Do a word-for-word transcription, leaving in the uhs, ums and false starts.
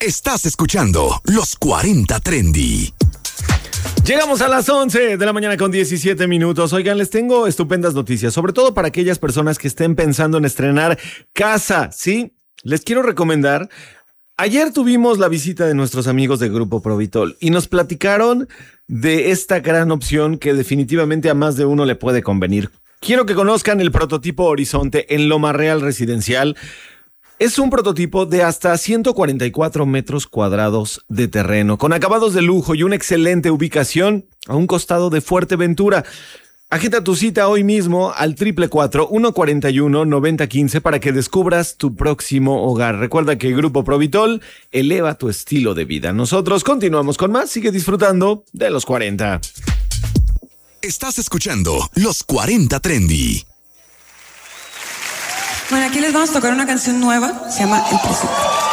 Estás escuchando Los cuarenta Trendy. Llegamos a las once de la mañana con diecisiete minutos. Oigan, les tengo estupendas noticias, sobre todo para aquellas personas que estén pensando en estrenar casa, ¿sí? Les quiero recomendar. Ayer tuvimos la visita de nuestros amigos de Grupo Provitol y nos platicaron de esta gran opción que definitivamente a más de uno le puede convenir. Quiero que conozcan el prototipo Horizonte en Loma Real Residencial. Es un prototipo de hasta ciento cuarenta y cuatro metros cuadrados de terreno, con acabados de lujo y una excelente ubicación a un costado de Fuerteventura. Agenda tu cita hoy mismo al triple cuatro, uno cuarenta y uno, noventa quince para que descubras tu próximo hogar. Recuerda que Grupo Provitol eleva tu estilo de vida. Nosotros continuamos con más. Sigue disfrutando de los cuarenta. Estás escuchando Los cuarenta Trendy. Bueno, aquí les vamos a tocar una canción nueva, se llama El Presupuesto.